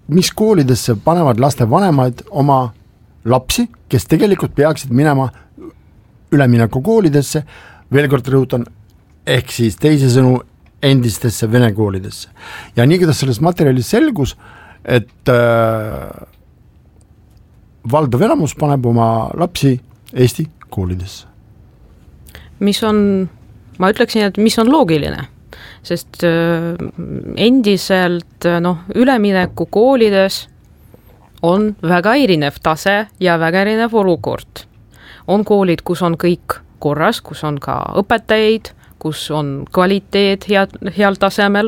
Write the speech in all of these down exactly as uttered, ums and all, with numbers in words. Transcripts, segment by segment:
mis koolidesse panevad laste vanemaid oma lapsi, kes tegelikult peaksid minema ülemineku koolidesse, veel kord rõhutan, ehk siis teise sõnu endistesse vene koolidesse. Ja nii, kuidas selles materjalis selgus, et äh, valdav enamus paneb oma lapsi Eesti koolidesse. Mis on, ma ütleksin, et mis on loogiline, sest äh, endiselt noh, ülemineku koolides on väga erinev tase ja väga erinev olukord. On koolid, kus on kõik korras, kus on ka õpetajaid, kus on kvaliteet head, heal tasemel,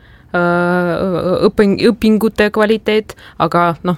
õping, õpingute kvaliteet, aga noh,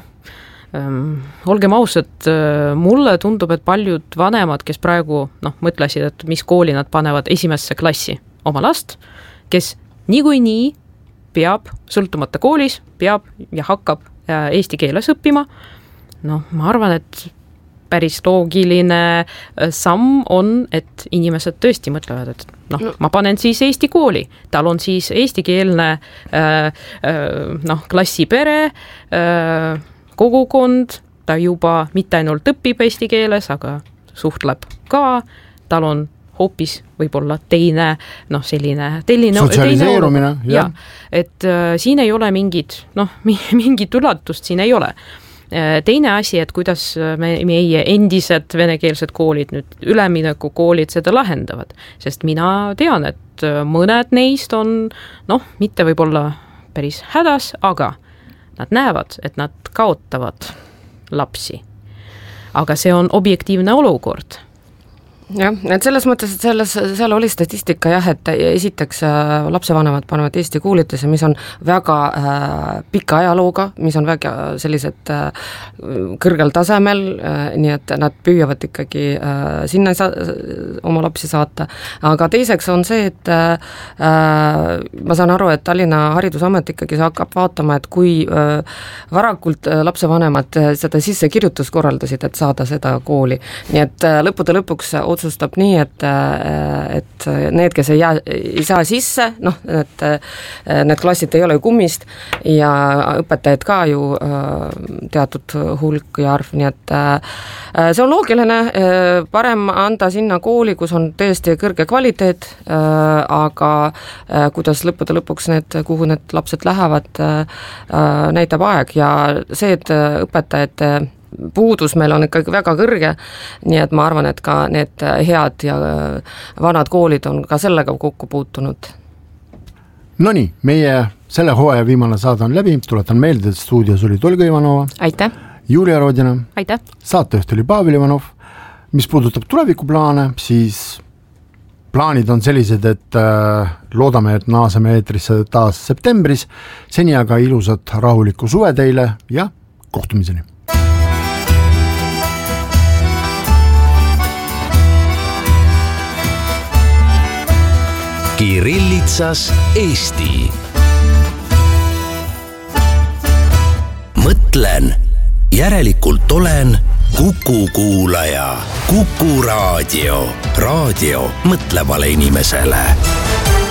olgem ausad, mulle tundub, et paljud vanemad, kes praegu noh, mõtlesid, et mis kooli nad panevad esimesse klassi oma last, kes niikuinii peab, sõltumata koolis, peab ja hakkab eesti keeles õppima, noh, ma arvan, et päris loogiline samm on, et inimesed tõesti mõtlevad, et noh, ma panen siis Eesti kooli, tal on siis eestikeelne äh, äh, noh, klassipere, äh, kogukond, ta juba mitte ainult õpib eesti keeles, aga suhtleb ka, tal on hoopis võib-olla teine, noh, selline teline, sotsialiseerumine, teine ja, et äh, siin ei ole mingit, noh, mingit üllatust siin ei ole. Teine asi, et kuidas me, meie endised venekeelsed koolid, nüüd ülemineku koolid seda lahendavad, sest mina tean, et mõned neist on, noh, mitte võib-olla päris hädas, aga nad näevad, et nad kaotavad lapsi. Aga see on objektiivne olukord. Jah, et selles mõttes, et selles, seal oli statistika jah, et esiteks lapsevanemad panevad Eesti koolitesse, mis on väga äh, pika ajalooga, mis on väga sellised äh, kõrgel tasemel, äh, nii et nad püüavad ikkagi äh, sinna sa- oma lapsi saata, aga teiseks on see, et äh, ma saan aru, et Tallinna Haridusamet ikkagi hakkab vaatama, et kui äh, varakult äh, lapsevanemad seda sisse kirjutus korraldasid, et saada seda kooli, nii et äh, lõppude lõpuks otsustab nii, et, et need, kes ei, jää, ei saa sisse, noh, et need klassid ei ole kummist ja õpetajad ka ju teatud hulk ja arv, nii et see on loogiline, parem anda sinna kooli, kus on tõesti kõrge kvaliteet, aga kuidas lõppude lõpuks need, kuhu need lapsed lähevad, näitab aeg ja see, et õpetajate puudus meil on ikkagi väga kõrge, nii et ma arvan, et ka need head ja vanad koolid on ka sellega kokku puutunud. Nonii, meie selle hooaja viimane saade on läbi, tuletan meelde, et stuudios oli Tolga Ivanova, aitäh, Julia Rodina, aitäh, saatejuht oli Pavel Ivanov. Mis puudutab tulevikuplaane, siis plaanid on sellised, et äh, loodame, et naaseme eetrisse taas septembris, seni aga ilusat rahulikku suve teile ja kohtumiseni. Kirillitsas Eesti. Mõtlen, järelikult olen Kuku kuulaja. Kuku raadio. Raadio mõtlevale inimesele.